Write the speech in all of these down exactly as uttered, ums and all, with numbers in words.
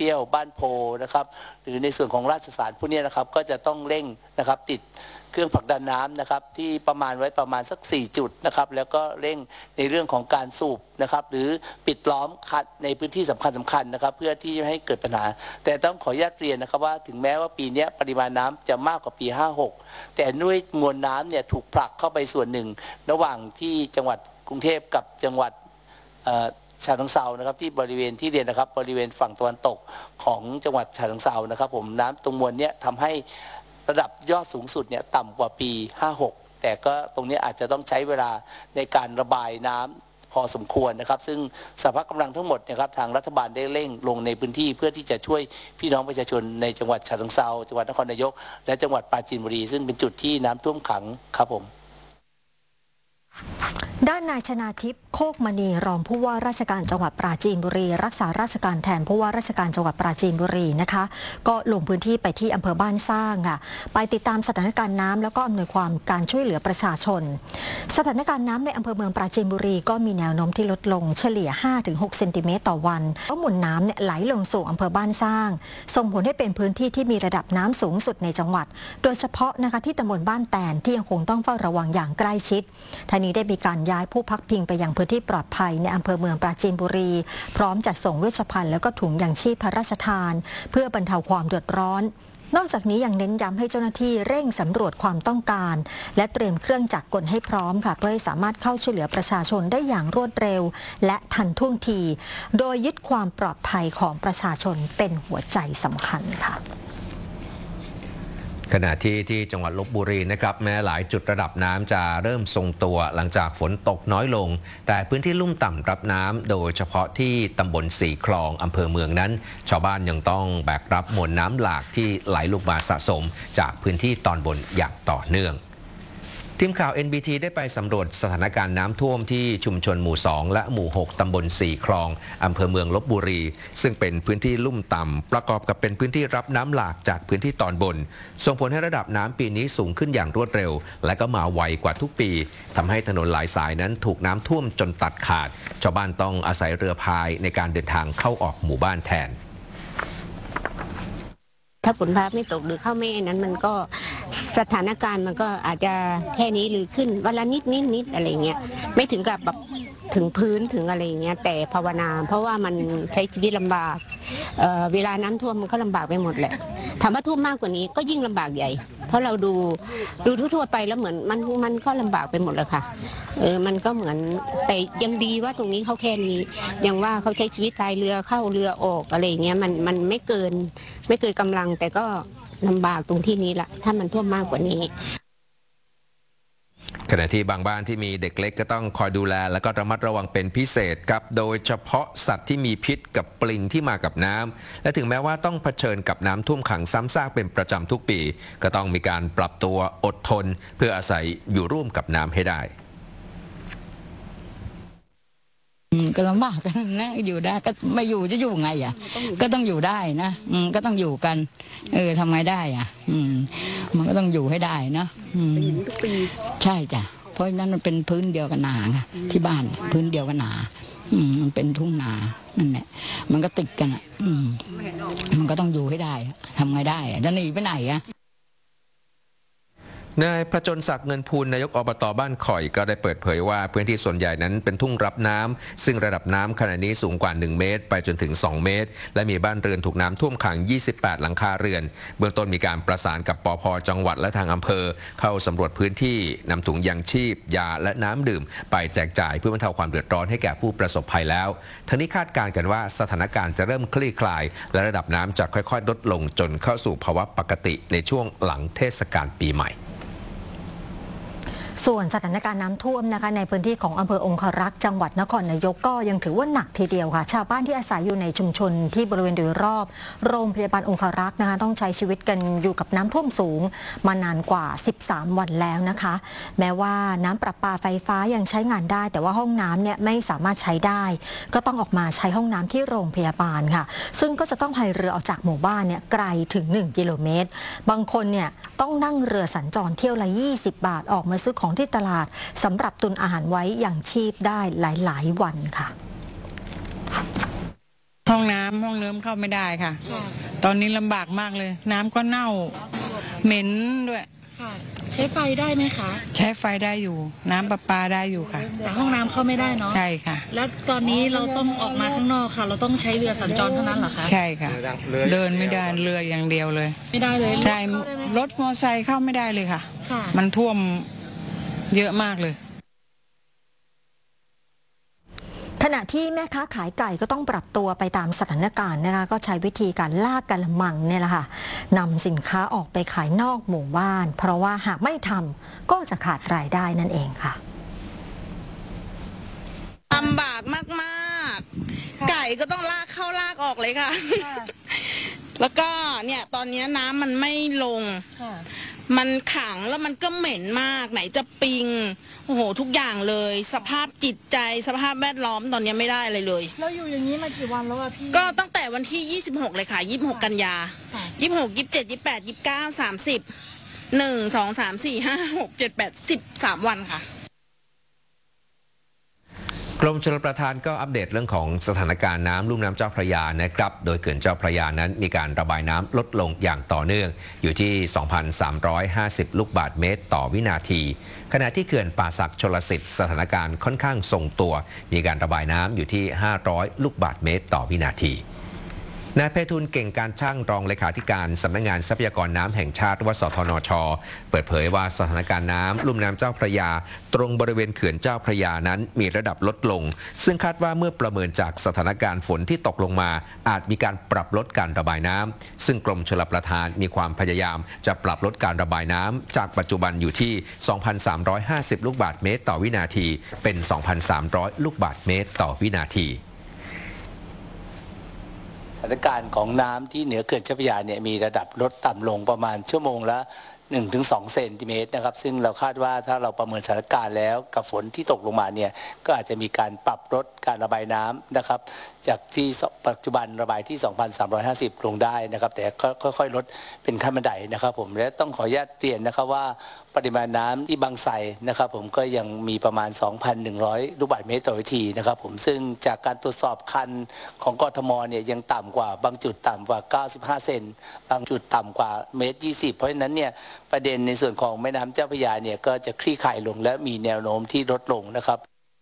ปี้ยวบ้านโพนะครับหรือในส่วนของราชสารพวกนี้นะครับก็จะต้องเร่งนะครับติดเครื่องผลักดันน้ำนะครับที่ประมาณไว้ประมาณสักสี่จุดนะครับแล้วก็เร่งในเรื่องของการสูบนะครับหรือปิดล้อมคัดในพื้นที่สำคัญสำคัญนะครับเพื่อที่จะให้เกิดปัญหาแต่ต้องขออนุญาตเรียนนะครับว่าถึงแม้ว่าปีนี้ปริมาณน้ำจะมากกว่าปีห้าหกแต่ด้วยมวลน้ำเนี่ยถูกผลักเข้าไปส่วนหนึ่งระหว่างที่จังหวัดกรุงเทพกับจังหวัดฉะเชิงเทรานะครับที่บริเวณที่เรียนนะครับบริเวณฝั่งตะวันตกของจังหวัดฉะเชิงเทรานะครับผมน้ำตรงมวลเนี้ยทำให้ระดับยอดสูงสุดเนี่ยต่ำกว่าปีห้าหกแต่ก็ตรงนี้อาจจะต้องใช้เวลาในการระบายน้ำพอสมควรนะครับซึ่งสภาพกำลังทั้งหมดนะครับทางรัฐบาลได้เร่งลงในพื้นที่เพื่อที่จะช่วยพี่น้องประชาชนในจังหวัดฉะเชิงเทราจังหวัดนครนายกและจังหวัดปราจีนบุรีซึ่งเป็นจุดที่น้ำท่วมขังครับผมด้านนายชนาทิพย์โคกมณีรองผู้ว่าราชการจังหวัดปราจีนบุรีรักษาราชการแทนผู้ว่าราชการจังหวัดปราจีนบุรีนะคะก็ลงพื้นที่ไปที่อำเภอบ้านสร้างค่ะไปติดตามสถานการณ์น้ำแล้วก็อำนวยความการช่วยเหลือประชาชนสถานการณ์น้ำในอำเภอเมืองปราจีนบุรีก็มีแนวโน้มที่ลดลงเฉลี่ย ห้าถึงหก เซนติเมตรต่อวันเพราะมวลน้ำเนี่ยไหลลงสู่อำเภอบ้านสร้างส่งผลให้เป็นพื้นที่ที่มีระดับน้ำสูงสุดในจังหวัดโดยเฉพาะนะคะที่ตำบลบ้านแตนที่ยังคงต้องเฝ้าระวังอย่างใกล้ชิดท่านี้ได้มีการย้ายผู้พักพิงไปยังพื้นที่ปลอดภัยในอำเภอเมืองปราจีนบุรีพร้อมจัดส่งเวชภัณฑ์แล้วก็ถุงยางชีพพระราชทานเพื่อบรรเทาความเดือดร้อนนอกจากนี้ยังเน้นย้ำให้เจ้าหน้าที่เร่งสำรวจความต้องการและเตรียมเครื่องจักรกลให้พร้อมค่ะเพื่อให้สามารถเข้าช่วยเหลือประชาชนได้อย่างรวดเร็วและทันท่วงทีโดยยึดความปลอดภัยของประชาชนเป็นหัวใจสำคัญค่ะขณะที่ที่จังหวัดลพบุรีนะครับแม้หลายจุดระดับน้ำจะเริ่มทรงตัวหลังจากฝนตกน้อยลงแต่พื้นที่ลุ่มต่ำรับน้ำโดยเฉพาะที่ตำบลสี่คลองอำเภอเมืองนั้นชาวบ้านยังต้องแบกรับมวลน้ำหลากที่ไหลลงมาสะสมจากพื้นที่ตอนบนอย่างต่อเนื่องทีมข่าว เอ็น บี ที ได้ไปสำรวจสถานการณ์น้ำท่วมที่ชุมชนหมู่สองและหมู่หกตำบลสี่คลองอำเภอเมืองลพบุรีซึ่งเป็นพื้นที่ลุ่มต่ำประกอบกับเป็นพื้นที่รับน้ำหลากจากพื้นที่ตอนบนส่งผลให้ระดับน้ำปีนี้สูงขึ้นอย่างรวดเร็วและก็มาไวกว่าทุกปีทำให้ถนนหลายสายนั้นถูกน้ำท่วมจนตัดขาดชาวบ้านต้องอาศัยเรือพายในการเดินทางเข้าออกหมู่บ้านแทนถ้าฝนฟ้าไม่ตกหรือเข้าไม่นั้นมันก็สถานการณ์มันก็อาจจะแค่นี้หรือขึ้นวันละนิดนิดนิดอะไรเงี้ยไม่ถึงกับแบบถึงพื้นถึงอะไรเงี้ยแต่ภาวนาเพราะว่ามันใช้ชีวิตลำบาก เอ่อ เวลาน้ำท่วมมันก็ลำบากไปหมดแหละถามว่าท่วมมากกว่านี้ก็ยิ่งลำบากใหญ่เพราะเราดูดูทั่วๆไปแล้วเหมือนมันมันก็ลำบากไปหมดเลยค่ะเออมันก็เหมือนแต่ยังดีว่าตรงนี้เขาแค่นี้ยังว่าเขาใช้ชีวิตพายเรือเข้าเรือออกอะไรเงี้ยมันมันไม่เกินไม่เกินกำลังแต่ก็ลำบากตรงที่นี้ละถ้ามันท่วมมากกว่านี้ขณะที่บางบ้านที่มีเด็กเล็กก็ต้องคอยดูแลและก็ระมัดระวังเป็นพิเศษครับโดยเฉพาะสัตว์ที่มีพิษกับปลิงที่มากับน้ำและถึงแม้ว่าต้องเผชิญกับน้ำท่วมขังซ้ำซากเป็นประจำทุกปีก็ต้องมีการปรับตัวอดทนเพื่ออาศัยอยู่ร่วมกับน้ำให้ได้ก็ลำบากกันนะอยู่ได้ก็ไม่อยู่จะอยู่ไงอ่ะก็ต้องอยู่ได้นะก็ต้องอยู่กันเออทำไงได้อ่ะมันก็ต้องอยู่ให้ได้นะใช่จ้ะเพราะนั้นมันเป็นพื้นเดียวกันนาไงที่บ้านพื้นเดียวกันนามันเป็นทุ่งนานั่นแหละมันก็ติดกันอ่ะมันก็ต้องอยู่ให้ได้ทำไงได้อ่ะจะหนีไปไหนอ่ะนายประจนศักดิ์เงินพูนนายกอบต.บ้านข่อยก็ได้เปิดเผยว่าพื้นที่ส่วนใหญ่นั้นเป็นทุ่งรับน้ำซึ่งระดับน้ำขณะนี้สูงกว่าหนึ่งเมตรไปจนถึงสองเมตรและมีบ้านเรือนถูกน้ำท่วมขังยี่สิบแปดหลังคาเรือนเบื้องต้นมีการประสานกับปภ.จังหวัดและทางอำเภอเข้าสำรวจพื้นที่นำถุงยางชีพยาและน้ำดื่มไปแจกจ่ายเพื่อบรรเทาความเดือดร้อนให้แก่ผู้ประสบภัยแล้วทั้งนี้คาดการณ์กันว่าสถานการณ์จะเริ่มคลี่คลายและระดับน้ำจะค่อยๆลดลงจนเข้าสู่ภาวะปกติในช่วงหลังเทศกาลปีใหม่ส่วนสถานการณ์น้ำท่วมนะคะในพื้นที่ของอำเภอองครักษ์จังหวัดนครนายกก็ยังถือว่าหนักทีเดียวค่ะชาวบ้านที่อาศัยอยู่ในชุมชนที่บริเวณโดยรอบโรงพยาบาลองครักษ์นะคะต้องใช้ชีวิตกันอยู่กับน้ำท่วมสูงมานานกว่าสิบสามวันแล้วนะคะแม้ว่าน้ำประปาไฟฟ้ายังใช้งานได้แต่ว่าห้องน้ำเนี่ยไม่สามารถใช้ได้ก็ต้องออกมาใช้ห้องน้ำที่โรงพยาบาลค่ะซึ่งก็จะต้องพายเรือออกจากหมู่บ้านเนี่ยไกลถึงหนึ่งกิโลเมตรบางคนเนี่ยต้องนั่งเรือสัญจรเที่ยวละยี่สิบบาทออกมาซื้อของที่ตลาดสำหรับตุนอาหารไว้อย่างชีพได้หลายๆวันค่ะพอห้องน้ำห้องเนิ้มเข้าไม่ได้ค่ะ ตอนนี้ลำบากมากเลย น้ำก็เน่าเหม็นด้วยใช้ไฟได้ไหมคะใช้ไฟได้อยู่น้ำประปาได้อยู่ค่ะแต่ห้องน้ำเข้าไม่ได้เนาะใช่ค่ะแล้วตอนนี้เราต้องออกมาข้างนอกค่ะเราต้องใช้เรือสัญจรเท่านั้นเหรอคะใช่ค่ะเดินไม่ได้เรืออย่างเดียวเลยไม่ได้เลยใช่รถมอเตอร์ไซค์เข้าไม่ได้เลยค่ะมันท่วมเยอะมากเลยขณะที่แม่ค้าขายไก่ก็ต้องปรับตัวไปตามสถานการณ์นะคะก็ใช้วิธีการลากกระมังเนี่ยแหละค่ะนำสินค้าออกไปขายนอกหมู่บ้านเพราะว่าหากไม่ทำก็จะขาดรายได้นั่นเองค่ะลำบากมากๆไก่ก็ต้องลากเข้าลากออกเลยค่ะแล้วก็เนี่ยตอนนี้น้ำมันไม่ลงมันขังแล้วมันก็เหม็นมากไหนจะปิงโอ้โหทุกอย่างเลยสภาพจิตใจสภาพแวดล้อมตอนนี้ไม่ได้อะไรเลยเราอยู่อย่างนี้มากี่วันแล้วอะพี่ก็ตั้งแต่วันที่ยี่สิบหกเลยค่ะยี่สิบหกกันยายี่สิบหก ยี่สิบเจ็ด ยี่สิบแปด ยี่สิบเก้า สามสิบ หนึ่ง สอง สาม สี่ ห้า หก เจ็ด แปด สิบสามวันค่ะกรมชลประทานก็อัปเดตเรื่องของสถานการณ์น้ำลุ่มน้ำเจ้าพระยานะครับโดยเขื่อนเจ้าพระยานั้นมีการระบายน้ำลดลงอย่างต่อเนื่องอยู่ที่ สองพันสามร้อยห้าสิบ ลูกบาศก์เมตรต่อวินาทีขณะที่เขื่อนป่าสักชลสิทธิ์สถานการณ์ค่อนข้างทรงตัวมีการระบายน้ำอยู่ที่ ห้าร้อย ลูกบาศก์เมตรต่อวินาทีนายไพฑูรย์เก่งการช่างรองเลขาธิการสำนักงานทรัพยากรน้ำแห่งชาติหรือว่าสทนช.เปิดเผยว่าสถานการณ์น้ำลุ่มน้ำเจ้าพระยาตรงบริเวณเขื่อนเจ้าพระยานั้นมีระดับลดลงซึ่งคาดว่าเมื่อประเมินจากสถานการณ์ฝนที่ตกลงมาอาจมีการปรับลดการระบายน้ำซึ่งกรมชลประทานมีความพยายามจะปรับลดการระบายน้ำจากปัจจุบันอยู่ที่ สองพันสามร้อยห้าสิบ ลูกบาศก์เมตรต่อวินาทีเป็น สองพันสามร้อย ลูกบาศก์เมตรต่อวินาทีสถานการณ์ของน้ำที่เหนือเขื่อนเจ้าพระยาเนี่ยมีระดับลดต่ำลงประมาณชั่วโมงละ หนึ่งถึงสอง เซนติเมตรนะครับซึ่งเราคาดว่าถ้าเราประเมินสถานการณ์แล้วกับฝนที่ตกลงมาเนี่ยก็อาจจะมีการปรับลดการระบายน้ำนะครับจากที่ปัจจุบันระบายที่ สองพันสามร้อยห้าสิบ ลงได้นะครับแต่ก็ค่อยๆลดเป็นขั้นบันไดนะครับผมและต้องขออนุญาตเรียนนะครับว่าปริมาณน้ำที่บางไทรนะครับผมก็ยังมีประมาณ สองพันหนึ่งร้อย ลูกบาศก์เมตรต่อวินาทีนะครับผมซึ่งจากการตรวจสอบคันของกทมเนี่ยยังต่ำกว่าบางจุดต่ำกว่าเก้าสิบห้าเซนบางจุดต่ำกว่าเมตรยี่สิบเพราะฉะนั้นเนี่ยประเด็นในส่วนของแม่น้ำเจ้าพระยาเนี่ยก็จะคลี่คลายลงและมีแนวโน้มที่ลดลงนะครับ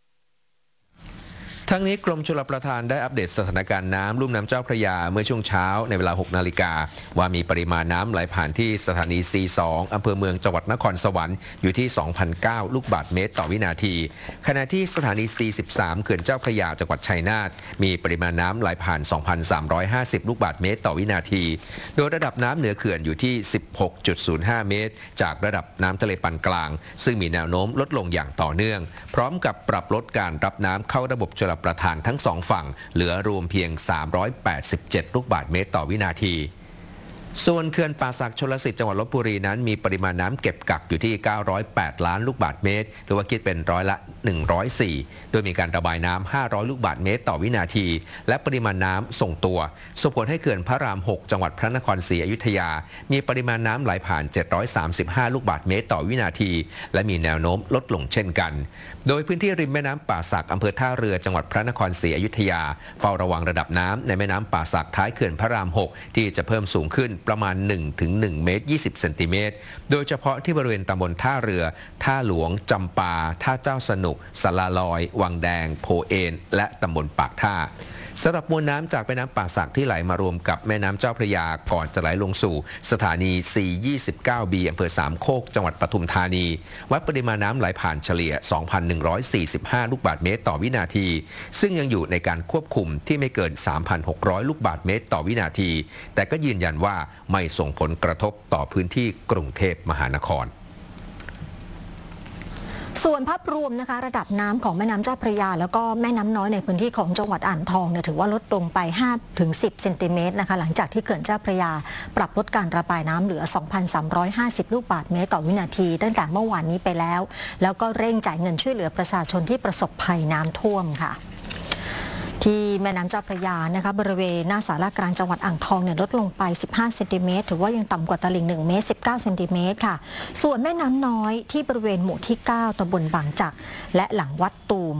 ทั้งนี้กรมชลประทานได้อัปเดตสถานการณ์น้ำลุ่มน้ำเจ้าพระยาเมื่อช่วงเช้าในเวลา หก นาฬิกาว่ามีปริมาณน้ำไหลผ่านที่สถานี ซี สอง อำเภอเมืองจังหวัดนครสวรรค์อยู่ที่ สองพันเก้า ลูกบาศก์เมตรต่อวินาทีขณะที่สถานี ซี สิบสาม เขื่อนเจ้าพระยาจังหวัดชัยนาทมีปริมาณน้ำไหลผ่าน สองพันสามร้อยห้าสิบ ลูกบาศก์เมตรต่อวินาทีโดยระดับน้ำเหนือเขื่อนอยู่ที่ สิบหกจุดศูนย์ห้า เมตรจากระดับน้ำทะเลปานกลางซึ่งมีแนวโน้มลดลงอย่างต่อเนื่องพร้อมกับปรับลดการรับน้ำเข้าระบบชลประทานทั้งสองฝั่งเหลือรวมเพียง สามร้อยแปดสิบเจ็ด ลูกบาศก์เมตรต่อวินาทีส่วนเขื่อนป่าสักชลสิทธิ์จังหวัดลพบุรีนั้นมีปริมาณน้ำเก็บกักอยู่ที่ เก้าร้อยแปด ล้านลูกบาศก์เมตรหรือว่าคิดเป็นร้อยละ หนึ่งร้อยสี่ โดยมีการระบายน้ำ ห้าร้อย ลูกบาศก์เมตรต่อวินาทีและปริมาณน้ำส่งตัวส่งผลให้เขื่อนพระราม หก จังหวัดพระนครศรีอยุธยามีปริมาณน้ำไหลผ่าน เจ็ดร้อยสามสิบห้า ลูกบาศก์เมตรต่อวินาทีและมีแนวโน้มลดลงเช่นกันโดยพื้นที่ริมแม่น้ำป่าสักอำเภอท่าเรือจังหวัดพระนครศรีอยุธยาเฝ้าระวังระดับน้ำในแม่น้ำป่าสักท้ายเขื่อนพระราม หก ที่จะเพิ่มสูงขึ้นประมาณ หนึ่งถึงหนึ่ง เมตร ยี่สิบ เซนติเมตรโดยเฉพาะที่บริเวณตำบลท่าเรือท่าหลวงจำปาท่าเจ้าสนุกสะลาลอยวังแดงโพเอนและตำบลปากท่าสำหรับมวลน้ำจากแม่น้ำป่าสักที่ไหลมารวมกับแม่น้ำเจ้าพระยาก่อนจะไหลลงสู่สถานี ซี ยี่สิบเก้า บี อำเภอสามโคกจังหวัดปทุมธานีวัดปริมาณน้ำไหลผ่านเฉลี่ย สองพันหนึ่งร้อยสี่สิบห้า ลูกบาศก์เมตรต่อวินาทีซึ่งยังอยู่ในการควบคุมที่ไม่เกิน สามพันหกร้อย ลูกบาศก์เมตรต่อวินาทีแต่ก็ยืนยันว่าไม่ส่งผลกระทบต่อพื้นที่กรุงเทพมหานครส่วนภาพรวมนะคะระดับน้ำของแม่น้ำเจ้าพระยาแล้วก็แม่น้ำน้อยในพื้นที่ของจังหวัดอ่างทองเนี่ยถือว่าลดลงไป ห้าถึงสิบ เซนติเมตรนะคะหลังจากที่เขื่อนเจ้าพระยาปรับลดการระบายน้ำเหลือ สองพันสามร้อยห้าสิบ ลูกบาศก์เมตรต่อวินาทีตั้งแต่เมื่อวานนี้ไปแล้วแล้วก็เร่งจ่ายเงินช่วยเหลือประชาชนที่ประสบภัยน้ำท่วมค่ะที่แม่น้ำเจ้าพระยานะคะบริเวณหน้าศาลากลางจังหวัดอ่างทองเนี่ยลดลงไปสิบห้าเซนติเมตรถือว่ายังต่ำกว่าตลิ่งหนึ่งเมตรสิบเก้าเซนติเมตรค่ะส่วนแม่น้ำน้อยที่บริเวณหมู่ที่เก้าตำบลบางจักและหลังวัดตูม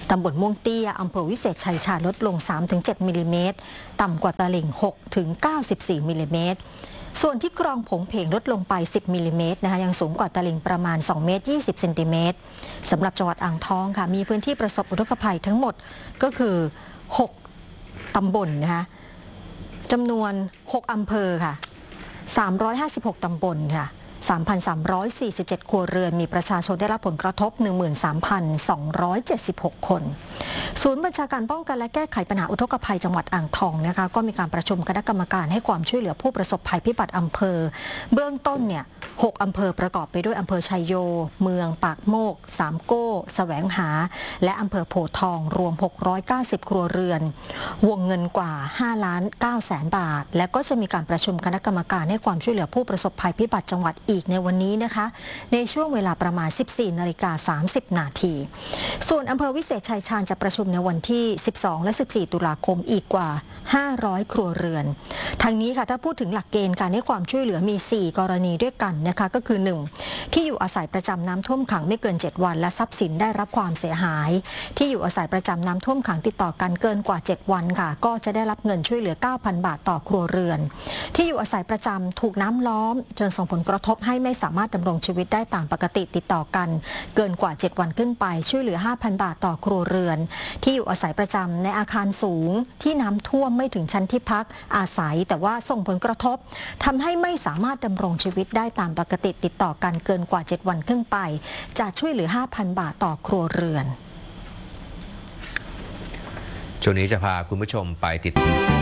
ตำบลม่วงเตี้ยอำเภอวิเศษชัยชาญลดลง สามถึงเจ็ด มิลลิเมตรต่ำกว่าตลิ่ง หกถึงเก้าสิบสี่ มิลลิเมตรส่วนที่คลองผงเพงลดลงไป สิบ มิลลิเมตรนะคะยังสูงกว่าตลิ่งประมาณ สองเมตรยี่สิบ เซนติเมตรสำหรับจังหวัดอ่างทองค่ะมีพื้นที่ประสบอุทกภัยทั้งหมดก็คือ หก ตำบลนะคะจำนวน หก อำเภอค่ะ สามร้อยห้าสิบหก ตำบลค่ะ สามพันสามร้อยสี่สิบเจ็ด ครัวเรือนมีประชาชนได้รับผลกระทบ หนึ่งหมื่นสามพันสองร้อยเจ็ดสิบหก คนศูนย์บัญชาการป้องกันและแก้ไขปัญหาอุทกภัยจังหวัดอ่างทองนะคะก็มีการประชุมคณะกรรมการให้ความช่วยเหลือผู้ประสบภัยพิบัติอำเภอเบื้องต้นเนี่ยหกอำเภอประกอบไปด้วยอำเภอชัยโยเมืองปากโมกสามโก้แสวงหาและอำเภอโพธิ์ทองรวมหกร้อยเก้าสิบครัวเรือนวงเงินกว่าห้าล้านเก้าแสนบาทและก็จะมีการประชุมคณะกรรมการให้ความช่วยเหลือผู้ประสบภัยพิบัติจังหวัดอีกในวันนี้นะคะในช่วงเวลาประมาณ สิบสี่นาฬิกาสามสิบ นาทีส่วนอำเภอวิเศษชัยชาญจะประชุมในวันที่ สิบสอง และ สิบสี่ ตุลาคมอีกกว่า ห้าร้อย ครัวเรือนทางนี้ค่ะถ้าพูดถึงหลักเกณฑ์การให้ความช่วยเหลือมี สี่ กรณีด้วยกันนะคะก็คือ หนึ่ง ที่อยู่อาศัยประจำน้ำท่วมขังไม่เกิน เจ็ด วันและทรัพย์สินได้รับความเสียหายที่อยู่อาศัยประจำน้ำท่วมขังติดต่อกันเกินกว่า เจ็ด วันค่ะก็จะได้รับเงินช่วยเหลือ เก้าพัน บาทต่อครัวเรือนที่อยู่อาศัยประจำถูกน้ำล้อมจนส่งผลกระทบให้ไม่สามารถดำรงชีวิตได้ตามปกติติดต่อกันเกินกว่า เจ็ด วันขึ้นไปช่วยเหลือ ห้าพัน บาทต่อครัวเรือนที่อยู่อาศัยประจำในอาคารสูงที่น้ำท่วมไม่ถึงชั้นที่พักอาศัยแต่ว่าส่งผลกระทบทำให้ไม่สามารถดำรงชีวิตได้ตามปกติติดต่อกันเกินกว่า เจ็ด วันขึ้นไปจะช่วยเหลือ ห้าพัน บาทต่อครัวเรือนช่วงนี้จะพาคุณผู้ชมไปติด